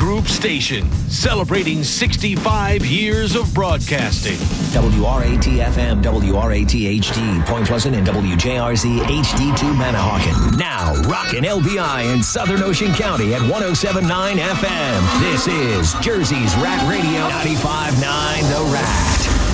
Group station, celebrating 65 years of broadcasting. WRAT-FM, WRAT-HD, Point Pleasant, and WJRZ HD2 Manahawkin. Now, rockin' LBI in Southern Ocean County at 107.9 FM. This is Jersey's Rat Radio, 95.9 The Rat.